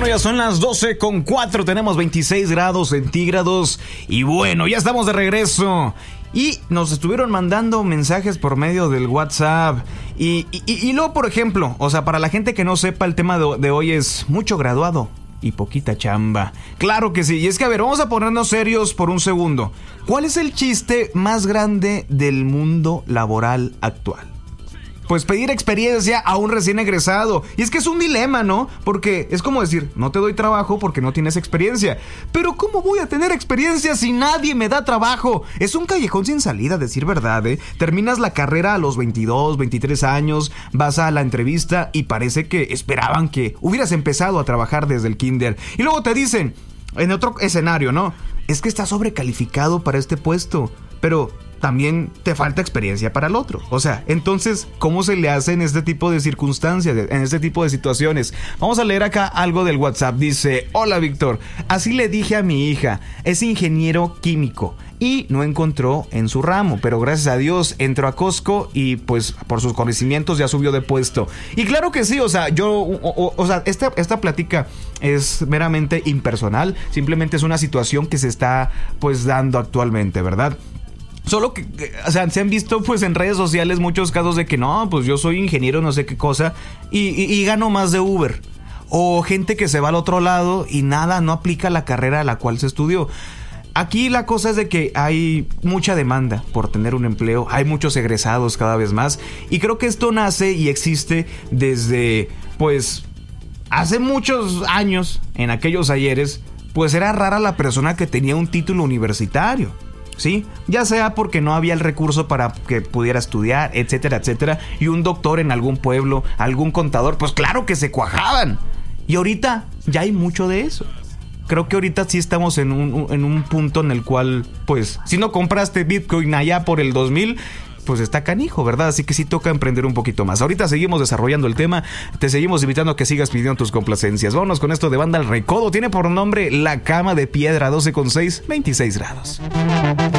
Bueno, ya son las 12:04, tenemos 26 grados centígrados y bueno, ya estamos de regreso. Y nos estuvieron mandando mensajes por medio del WhatsApp. Y luego, por ejemplo, o sea, para la gente que no sepa, el tema de hoy es mucho graduado y poquita chamba. Claro que sí, y es que a ver, vamos a ponernos serios por un segundo. ¿Cuál es el chiste más grande del mundo laboral actual? Pues pedir experiencia a un recién egresado. Y es que es un dilema, ¿no? Porque es como decir, no te doy trabajo porque no tienes experiencia. Pero ¿cómo voy a tener experiencia si nadie me da trabajo? Es un callejón sin salida, decir verdad, ¿eh? Terminas la carrera a los 22, 23 años, vas a la entrevista y parece que esperaban que hubieras empezado a trabajar desde el kinder. Y luego te dicen, en otro escenario, ¿no? Es que estás sobrecalificado para este puesto, pero también te falta experiencia para el otro. O sea, entonces, ¿cómo se le hace en este tipo de circunstancias, en este tipo de situaciones? Vamos a leer acá algo del WhatsApp. Dice, hola Víctor, así le dije a mi hija, es ingeniero químico y no encontró en su ramo, pero gracias a Dios entró a Costco y pues por sus conocimientos ya subió de puesto. Y claro que sí, o sea, esta plática es meramente impersonal, simplemente es una situación que se está pues dando actualmente, ¿verdad? Solo que, o sea, se han visto pues en redes sociales muchos casos de que no, pues yo soy ingeniero no sé qué cosa y gano más de Uber. O gente que se va al otro lado y nada, no aplica la carrera a la cual se estudió. Aquí la cosa es de que hay mucha demanda por tener un empleo, hay muchos egresados cada vez más y creo que esto nace y existe desde pues hace muchos años, en aquellos ayeres, pues era rara la persona que tenía un título universitario. ¿Sí? Ya sea porque no había el recurso para que pudiera estudiar, etcétera, etcétera. Y un doctor en algún pueblo, algún contador, pues claro que se cuajaban. Y ahorita ya hay mucho de eso. Creo que ahorita sí estamos en un punto en el cual, pues, si no compraste Bitcoin allá por el 2000... pues está canijo, ¿verdad? Así que sí toca emprender un poquito más. Ahorita seguimos desarrollando el tema, te seguimos invitando a que sigas pidiendo tus complacencias. Vámonos con esto de Banda El Recodo. Tiene por nombre La Cama de Piedra, 12:06, 26 grados.